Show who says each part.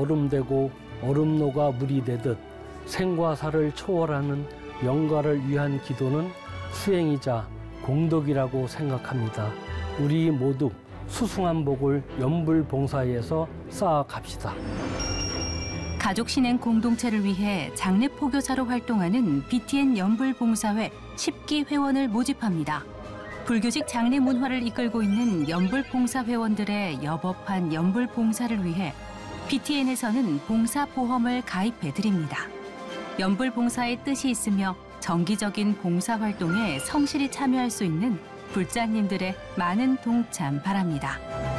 Speaker 1: 얼음 되고 얼음노가 물이 되듯 생과 사를 초월하는 영가를 위한 기도는 수행이자 공덕이라고 생각합니다. 우리 모두 수승한 복을 연불봉사에서 쌓아갑시다.
Speaker 2: 가족 신행 공동체를 위해 장례 포교사로 활동하는 BTN 연불봉사회 10기 회원을 모집합니다. 불교식 장례 문화를 이끌고 있는 연불봉사 회원들의 여법한 연불봉사를 위해 BTN에서는 봉사보험을 가입해드립니다. 연불봉사의 뜻이 있으며 정기적인 봉사활동에 성실히 참여할 수 있는 불자님들의 많은 동참 바랍니다.